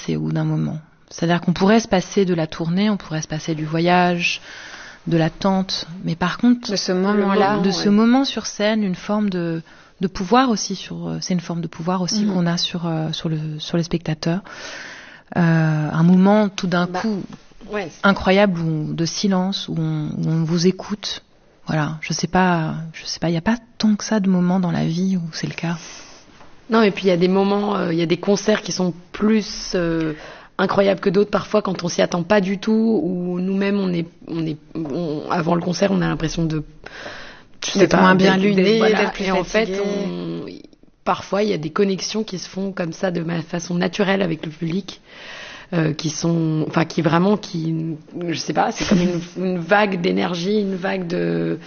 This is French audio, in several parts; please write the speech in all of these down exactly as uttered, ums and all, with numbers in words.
passer au bout d'un moment. C'est-à-dire qu'on pourrait se passer de la tournée, on pourrait se passer du voyage, de l'attente, mais par contre de ce moment-là, de ouais. ce moment sur scène, une forme de de pouvoir aussi sur, c'est une forme de pouvoir aussi mmh. qu'on a sur euh, sur le sur les spectateurs. Euh, un moment tout d'un bah, coup ouais. incroyable où, de silence où on, où on vous écoute. Voilà, je sais pas, je sais pas, il y a pas tant que ça de moments dans la vie où c'est le cas. Non, et puis il y a des moments, il euh, y a des concerts qui sont plus euh, incroyables que d'autres parfois quand on s'y attend pas du tout, ou nous-mêmes on est, on est, on, avant le concert on a l'impression de, je sais pas, moins bien luné, voilà, d'être plus et fatigué. En fait, on, parfois il y a des connexions qui se font comme ça de façon naturelle avec le public, euh, qui sont, enfin qui vraiment, qui, je sais pas, c'est comme une, une vague d'énergie, une vague de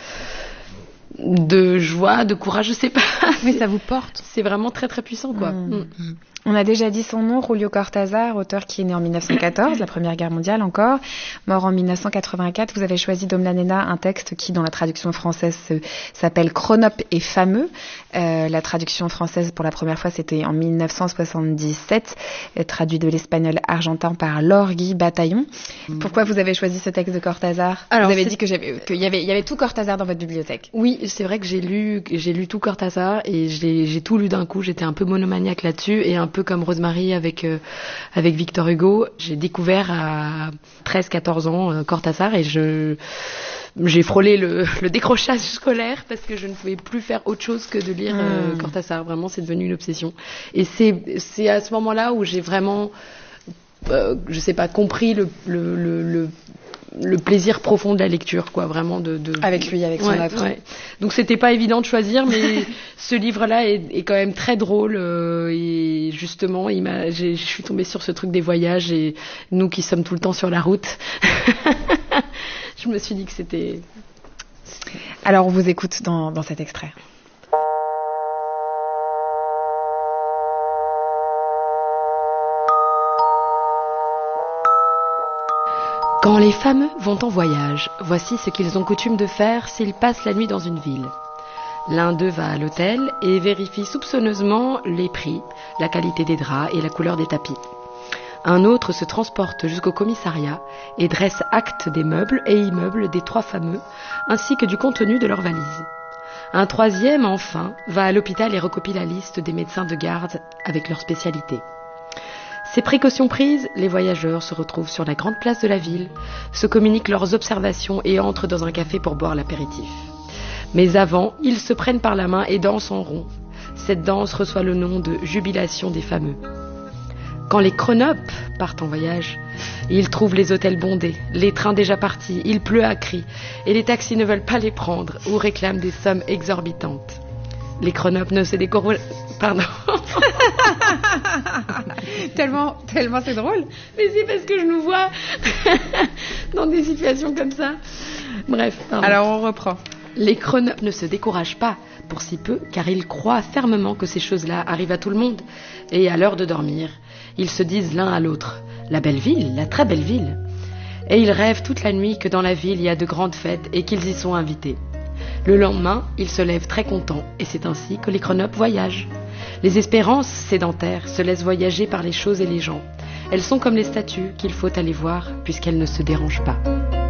de joie, de courage, je sais pas. Oui, ça vous porte. C'est vraiment très très puissant, quoi. Mmh. Mmh. On a déjà dit son nom, Julio Cortázar, auteur qui est né en dix-neuf cent quatorze, la Première Guerre mondiale encore, mort en dix-neuf cent quatre-vingt-quatre. Vous avez choisi Dom la Nena, un texte qui, dans la traduction française, s'appelle Chronope et fameux. Euh, la traduction française, pour la première fois, c'était en dix-neuf cent soixante-dix-sept, traduit de l'espagnol argentin par Laure Guy Bataillon. Mmh. Pourquoi vous avez choisi ce texte de Cortázar? Alors, vous avez dit que j'avais, qu'il y avait, il y avait tout Cortázar dans votre bibliothèque. Oui, c'est vrai que j'ai lu, j'ai lu tout Cortázar et j'ai, j'ai tout lu d'un coup. J'étais un peu monomaniaque là-dessus et un peu comme Rosemary avec euh, avec Victor Hugo, j'ai découvert à treize quatorze ans euh, Cortázar et je j'ai frôlé le, le décrochage scolaire parce que je ne pouvais plus faire autre chose que de lire euh, mmh. Cortázar. Vraiment, c'est devenu une obsession. Et c'est c'est à ce moment-là où j'ai vraiment euh, je sais pas compris le le le, le le plaisir profond de la lecture, quoi, vraiment de, de... avec lui, avec son ouais, œuvre. Ouais. Donc c'était pas évident de choisir, mais ce livre-là est, est quand même très drôle euh, et justement, il m'a, j'ai, je suis tombée sur ce truc des voyages et nous qui sommes tout le temps sur la route, je me suis dit que c'était. Alors on vous écoute dans, dans cet extrait. Quand les fameux vont en voyage, voici ce qu'ils ont coutume de faire s'ils passent la nuit dans une ville. L'un d'eux va à l'hôtel et vérifie soupçonneusement les prix, la qualité des draps et la couleur des tapis. Un autre se transporte jusqu'au commissariat et dresse acte des meubles et immeubles des trois fameux, ainsi que du contenu de leurs valises. Un troisième, enfin, va à l'hôpital et recopie la liste des médecins de garde avec leurs spécialités. Ces précautions prises, les voyageurs se retrouvent sur la grande place de la ville, se communiquent leurs observations et entrent dans un café pour boire l'apéritif. Mais avant, ils se prennent par la main et dansent en rond. Cette danse reçoit le nom de jubilation des fameux. Quand les chronopes partent en voyage, ils trouvent les hôtels bondés, les trains déjà partis, il pleut à cris, et les taxis ne veulent pas les prendre ou réclament des sommes exorbitantes. Les chronopes ne se découragent... Pardon. tellement, tellement c'est drôle. Mais c'est parce que je nous vois dans des situations comme ça. Bref. Pardon. Alors on reprend. Les chronopes ne se découragent pas, pour si peu, car ils croient fermement que ces choses-là arrivent à tout le monde. Et à l'heure de dormir, ils se disent l'un à l'autre, la belle ville, la très belle ville. Et ils rêvent toute la nuit que dans la ville il y a de grandes fêtes et qu'ils y sont invités. Le lendemain, ils se lèvent très contents, et c'est ainsi que les chronopes voyagent. Les espérances sédentaires se laissent voyager par les choses et les gens. Elles sont comme les statues qu'il faut aller voir, puisqu'elles ne se dérangent pas.